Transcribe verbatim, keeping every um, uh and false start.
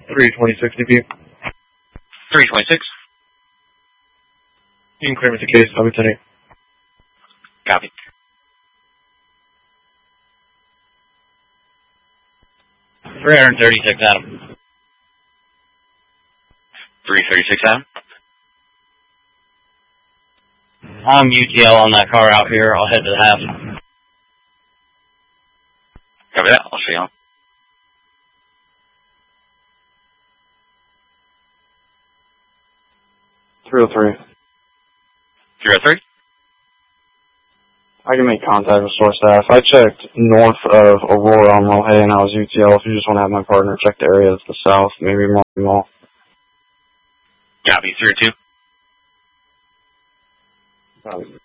three twenty-six D P. three twenty-six. You can clear me the case, I'll be ten eight. Copy. three thirty-six, Adam. three thirty-six, Adam. I'm U T L on that car out here. I'll head to the half. Copy that. I'll show you on. three oh three. three oh three? I can make contact with store staff. I checked north of Aurora on Mulhay and I was U T L. If you just want to have my partner check the area to the south, maybe more. Mall. Copy. three oh two. Um,